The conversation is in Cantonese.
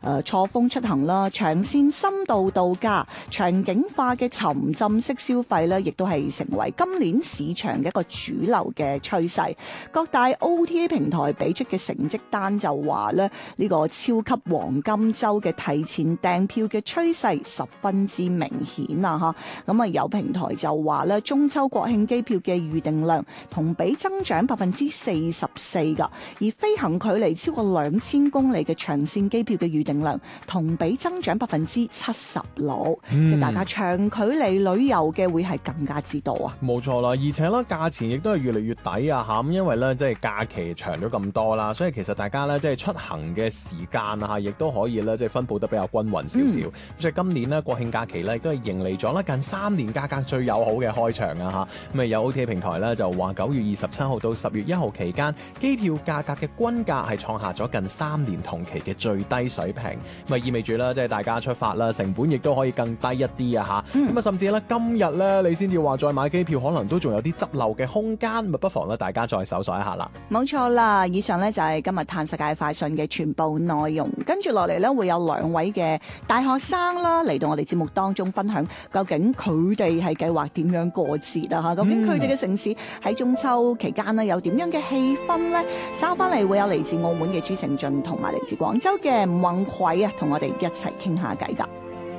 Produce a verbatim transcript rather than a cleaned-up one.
誒錯峰出行啦、長線深度度假、場景化嘅沉浸式消費咧，亦都係成為今年市場嘅一個主流嘅趨勢。各大 O T A 平台俾出嘅成績單就話咧，呢個超級黃金週嘅提前訂票嘅趨勢十分之明顯啊！嚇，咁啊有平台就話咧，中秋國慶機票嘅預訂量同比增長百分之四十四㗎，而飛行距離超過兩千公里嘅長線機票嘅預訂量同比增長百分之七十六，即係大家長距離旅遊嘅會係更加之多啊！ 冇錯啦，而且咧價錢亦都係越嚟越抵啊！嚇，咁因為咧即係假期長咗咁多啦，所以其實大家咧即係出行嘅時間啊嚇，亦都可以咧即係分佈得比較均勻少少。咁、嗯、所以今年咧國慶假期咧亦都係迎嚟咗咧近三年價格最友好嘅開場啊嚇！咁啊有 O T A 平台咧就話九月二十七號到十月一號期間，機票價格嘅均價係創下咗近三年同期嘅最低水平，咁啊意味住啦，即係大家出發啦，成本亦都可以更低一啲啊嚇。咁啊、嗯、甚至咧今日咧你先至話再買機票，可能都仲有啲執漏嘅空間，咁啊不妨咧大家再搜索一下啦。 冇錯啦，以上咧就係今日嘆世界快訊嘅全部內容，跟住落嚟咧會有兩位嘅大學生啦嚟到我哋節目當中分享，究竟佢哋係計劃點樣過節啊嚇？究竟佢哋嘅城市喺中秋期間呢有點樣嘅氣氛呢？稍翻嚟會有嚟自澳門嘅朱成俊同埋嚟自廣州嘅吳宏葵啊，同我哋一齊傾下偈㗎。